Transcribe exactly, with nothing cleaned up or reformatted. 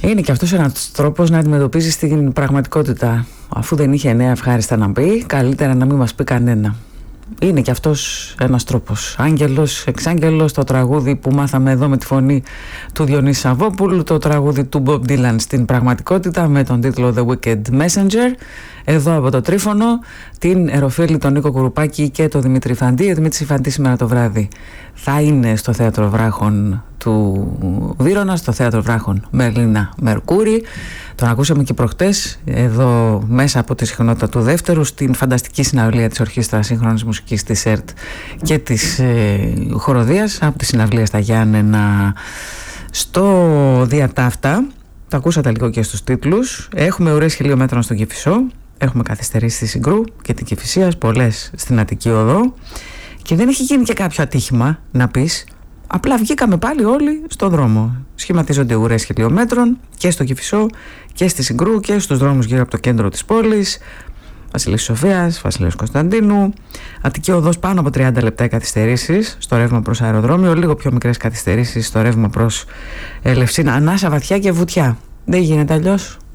Είναι και αυτός ένας τρόπος να αντιμετωπίζει την πραγματικότητα. Αφού δεν είχε νέα ευχάριστα να πει, καλύτερα να μην μας πει κανένα. Είναι και αυτός ένας τρόπος. Άγγελος, εξάγγελος, το τραγούδι που μάθαμε εδώ με τη φωνή του Διονύση Σαββόπουλου, το τραγούδι του Bob Dylan στην πραγματικότητα με τον τίτλο The Wicked Messenger. Εδώ από το Τρίφωνο, την Εροφίλη, τον Νίκο Κουρουπάκη και τον Δημήτρη Φαντή. Ο Δημήτρης Φαντή σήμερα το βράδυ θα είναι στο Θέατρο Βράχων του Βύρωνα, στο Θέατρο Βράχων με Ελίνα Μερκούρη. Τον ακούσαμε και προχτές εδώ μέσα από τη συχνότητα του δεύτερου στην φανταστική συναυλία της Ορχήστρας Σύγχρονης Μουσικής της ΕΡΤ και της ε, Χοροδίας από τη συναυλία στα Γιάννενα στο Διατάφτα. Το ακούσατε λίγο και στους τίτλους. Έχουμε ουρές χιλιόμετρων στον Κηφισό, έχουμε καθυστερήσει στη Συγκρού και την Κηφισίας, πολλές στην Αττική Οδό και δεν έχει γίνει και κάποιο ατύχημα να πεις. Απλά βγήκαμε πάλι όλοι στον δρόμο. Σχηματίζονται ουρές χιλιόμετρων και στο Κηφισό και στη Συγκρού και στους δρόμους γύρω από το κέντρο της πόλης. Βασιλής Σοφίας, Βασιλέως Κωνσταντίνου. Αττική Οδός πάνω από τριάντα λεπτά καθυστερήσεις στο ρεύμα προς αεροδρόμιο. Λίγο πιο μικρές καθυστερήσεις στο ρεύμα προς Ελευσίνα. Ανάσα, Βαθιά και Βουτιά. Δεν γίνεται αλλιώς.